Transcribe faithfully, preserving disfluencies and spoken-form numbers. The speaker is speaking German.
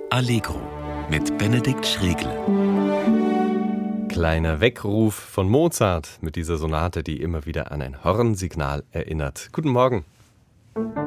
Allegro mit Benedikt Schregle. Kleiner Weckruf von Mozart mit dieser Sonate, die immer wieder an ein Hornsignal erinnert. Guten Morgen.